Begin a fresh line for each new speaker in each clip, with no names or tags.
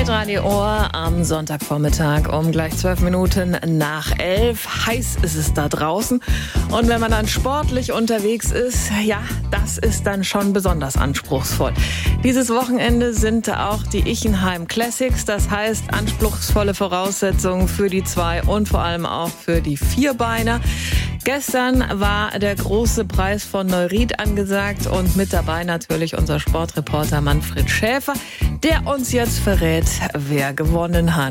Hitradio Ohr am Sonntagvormittag um gleich 12 Minuten nach 11. Heiß ist es da draußen. Und wenn man dann sportlich unterwegs ist, ja, das ist dann schon besonders anspruchsvoll. Dieses Wochenende sind auch die Ichenheim Classics. Das heißt, anspruchsvolle Voraussetzungen für die Zwei- und vor allem auch für die Vierbeiner. Gestern war der große Preis von Neuried angesagt und mit dabei natürlich unser Sportreporter Manfred Schäfer, der uns jetzt verrät, wer gewonnen hat.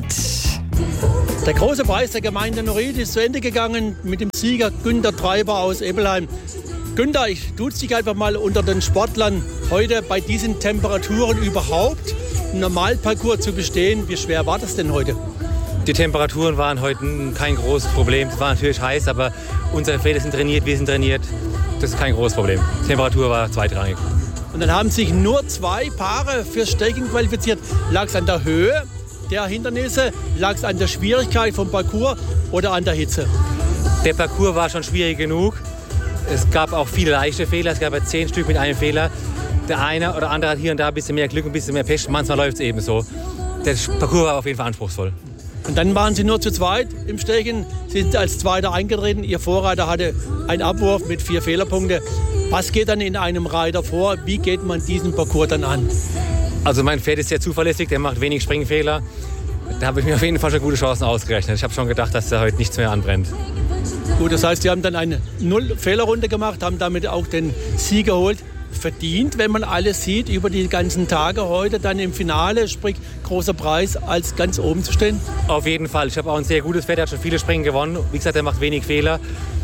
Der große Preis der Gemeinde Neuried ist zu Ende gegangen mit dem Sieger Günter Treiber aus Ebbelheim. Günter, ich duze dich einfach mal unter den Sportlern heute bei diesen Temperaturen überhaupt einen Normalparcours zu bestehen. Wie schwer war das denn heute?
Die Temperaturen waren heute kein großes Problem. Es war natürlich heiß, aber unsere Pferde sind trainiert, wir sind trainiert. Das ist kein großes Problem. Die Temperatur war zweitrangig.
Und dann haben sich nur 2 Paare fürs Stechen qualifiziert. Lag es an der Höhe der Hindernisse, lag es an der Schwierigkeit vom Parcours oder an der Hitze?
Der Parcours war schon schwierig genug. Es gab auch viele leichte Fehler. Es gab 10 Stück mit einem Fehler. Der eine oder andere hat hier und da ein bisschen mehr Glück, ein bisschen mehr Pech. Manchmal läuft es eben so. Der Parcours war auf jeden Fall anspruchsvoll.
Und dann waren Sie nur zu zweit im Stechen, sind als Zweiter eingetreten. Ihr Vorreiter hatte einen Abwurf mit 4 Fehlerpunkte. Was geht dann in einem Reiter vor? Wie geht man diesen Parcours dann an?
Also mein Pferd ist sehr zuverlässig, der macht wenig Springfehler. Da habe ich mir auf jeden Fall schon gute Chancen ausgerechnet. Ich habe schon gedacht, dass da heute nichts mehr anbrennt.
Gut, das heißt, Sie haben dann eine 0-Fehlerrunde gemacht, haben damit auch den Sieg geholt. Verdient, wenn man alles sieht, über die ganzen Tage heute dann im Finale, sprich großer Preis, als ganz oben zu stehen?
Auf jeden Fall. Ich habe auch ein sehr gutes Pferd, der hat schon viele Springen gewonnen. Wie gesagt, der macht wenig Fehler.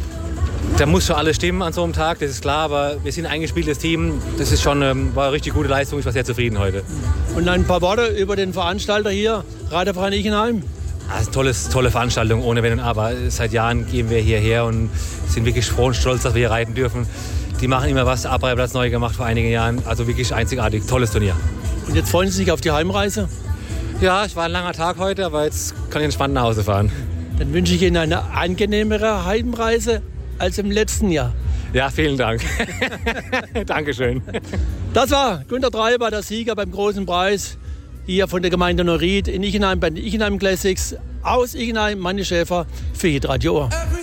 Da muss schon alles stimmen an so einem Tag, das ist klar, aber wir sind ein eingespieltes Team. Das ist schon war eine richtig gute Leistung, ich war sehr zufrieden heute.
Und ein paar Worte über den Veranstalter hier, Reiterverein Ichenheim.
Also tolle Veranstaltung, ohne Wenn und Aber. Seit Jahren gehen wir hierher und sind wirklich froh und stolz, dass wir hier reiten dürfen. Die machen immer was, der Abreitplatz neu gemacht vor einigen Jahren. Also wirklich einzigartig, tolles Turnier.
Und jetzt freuen Sie sich auf die Heimreise?
Ja, es war ein langer Tag heute, aber jetzt kann ich entspannt nach Hause fahren.
Dann wünsche ich Ihnen eine angenehmere Heimreise als im letzten Jahr.
Ja, vielen Dank. Dankeschön.
Das war Günter Treiber, der Sieger beim großen Preis hier von der Gemeinde Neuried in Ichenheim bei den Ichenheim Classics aus Ichenheim. Manni Schäfer für Hitradio Ohr.